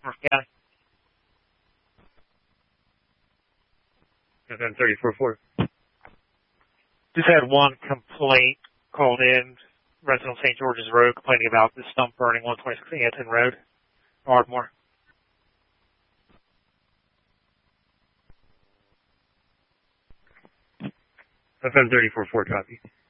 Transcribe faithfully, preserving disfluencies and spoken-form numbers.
North County. F M thirty-four four. Just had one complaint called in, resident on Saint George's Road, complaining about the stump burning one twenty-six Anton Road, Ardmore. F M thirty-four four copy.